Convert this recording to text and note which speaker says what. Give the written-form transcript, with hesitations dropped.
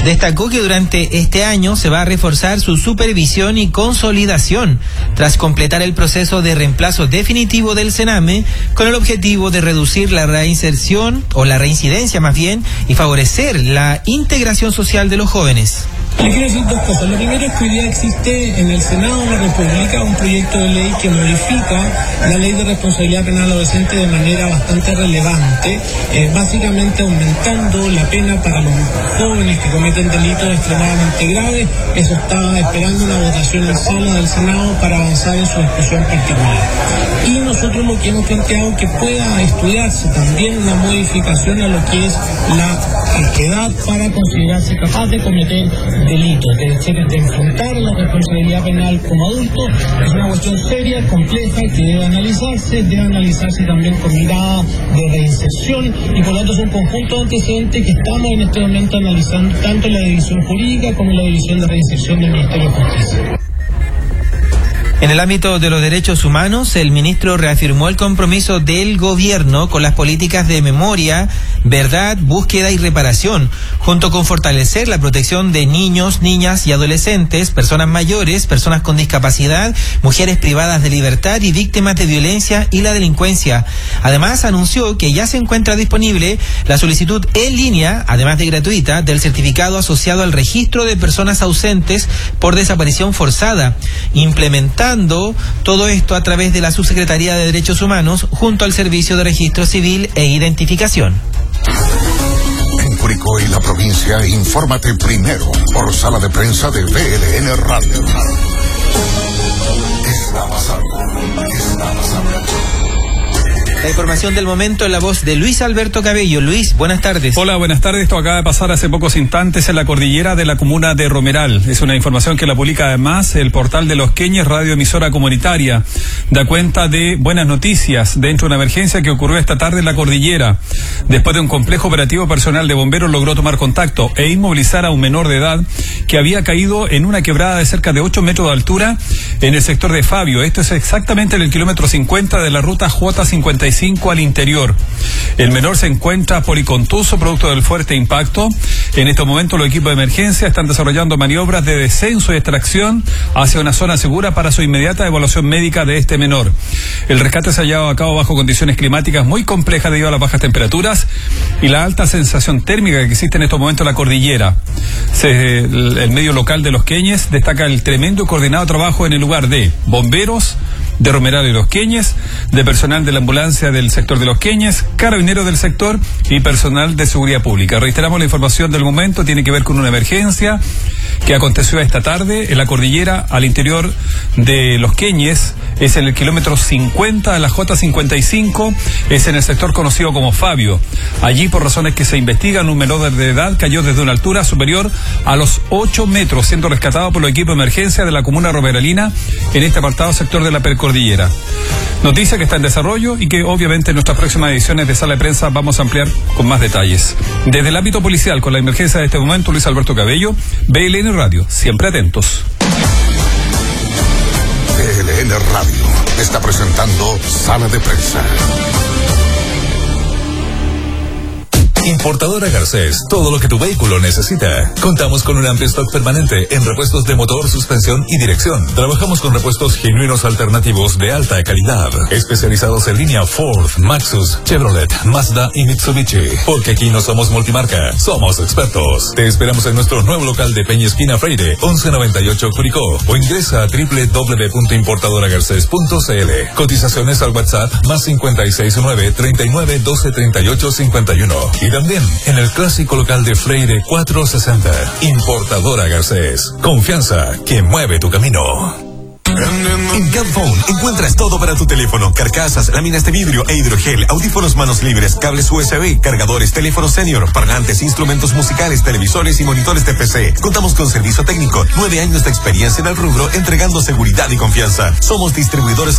Speaker 1: Destacó que durante este año se va a reforzar su supervisión y consolidación tras completar el proceso de reemplazo definitivo del Sename con el objetivo de reducir la reinserción o la reincidencia más bien y favorecer la integración social de los jóvenes.
Speaker 2: Le quiero decir dos cosas. Lo primero es que hoy día existe en el Senado de la República un proyecto de ley que modifica la ley de responsabilidad penal adolescente de manera bastante relevante, básicamente aumentando la pena para los jóvenes que cometen delitos extremadamente graves. Eso está esperando una votación en sala del Senado para avanzar en su discusión particular. Y nosotros lo que hemos planteado es que pueda estudiarse también una modificación a lo que es la edad para considerarse capaz de cometer delitos, de enfrentar la responsabilidad penal como adulto. Es una cuestión seria, compleja, que debe analizarse también con mirada de reinserción, y por lo tanto es un conjunto de antecedentes que estamos en este momento analizando tanto en la división jurídica como en la división de reinserción del Ministerio de Justicia.
Speaker 1: En el ámbito de los derechos humanos, el ministro reafirmó el compromiso del gobierno con las políticas de memoria, verdad, búsqueda y reparación, junto con fortalecer la protección de niños, niñas y adolescentes, personas mayores, personas con discapacidad, mujeres privadas de libertad y víctimas de violencia y la delincuencia. Además, anunció que ya se encuentra disponible la solicitud en línea, además de gratuita, del certificado asociado al registro de personas ausentes por desaparición forzada, implementando todo esto a través de la Subsecretaría de Derechos Humanos junto al Servicio de Registro Civil e Identificación.
Speaker 3: En Curicó y la provincia, infórmate primero por sala de prensa de BLN Radio. Está pasando.
Speaker 1: La información del momento en la voz de Luis Alberto Cabello. Luis, buenas tardes.
Speaker 4: Hola, buenas tardes. Esto acaba de pasar hace pocos instantes en la cordillera de la comuna de Romeral. Es una información que la publica además el portal de Los Queñes, radioemisora comunitaria. Da cuenta de buenas noticias dentro de una emergencia que ocurrió esta tarde en la cordillera. Después de un complejo operativo, personal de bomberos logró tomar contacto e inmovilizar a un menor de edad que había caído en una quebrada de cerca de 8 metros de altura en el sector de Fabio. Esto es exactamente en el kilómetro 50 de la ruta J55 al interior. El menor se encuentra policontuso producto del fuerte impacto. En estos momentos los equipos de emergencia están desarrollando maniobras de descenso y extracción hacia una zona segura para su inmediata evaluación médica de este menor. El rescate se ha llevado a cabo bajo condiciones climáticas muy complejas debido a las bajas temperaturas y la alta sensación térmica que existe en estos momentos en la cordillera. El medio local de Los Queñes destaca el tremendo y coordinado trabajo en el lugar de bomberos de Romeral y Los Queñes, de personal de la ambulancia del sector de Los Queñes, carabineros del sector y personal de seguridad pública. Reiteramos la información del momento, tiene que ver con una emergencia que aconteció esta tarde en la cordillera al interior de Los Queñes. Es en el kilómetro 50 de la J55, es en el sector conocido como Fabio. Allí, por razones que se investigan, un menor de edad cayó desde una altura superior a los 8 metros, siendo rescatado por los equipos de emergencia de la comuna romeralina en este apartado sector de la Percordillera. Noticia que está en desarrollo y que obviamente en nuestras próximas ediciones de Sala de Prensa vamos a ampliar con más detalles. Desde el ámbito policial, con la emergencia de este momento, Luis Alberto Cabello, BLN Radio, siempre atentos.
Speaker 3: BLN Radio está presentando Sala de Prensa.
Speaker 5: Importadora Garcés, todo lo que tu vehículo necesita. Contamos con un amplio stock permanente en repuestos de motor, suspensión y dirección. Trabajamos con repuestos genuinos alternativos de alta calidad, especializados en línea Ford, Maxus, Chevrolet, Mazda y Mitsubishi. Porque aquí no somos multimarca, somos expertos. Te esperamos en nuestro nuevo local de Peña Esquina Freire, 1198 Curicó, o ingresa a www.importadoragarces.cl. Cotizaciones al WhatsApp más 569 39 12 38 51. Y también en el clásico local de Freire 460. Importadora Garcés. Confianza que mueve tu camino.
Speaker 6: En Gadphone encuentras todo para tu teléfono: carcasas, láminas de vidrio e hidrogel, audífonos manos libres, cables USB, cargadores, teléfonos senior, parlantes, instrumentos musicales, televisores y monitores de PC. Contamos con servicio técnico, 9 años de experiencia en el rubro, entregando seguridad y confianza. Somos distribuidores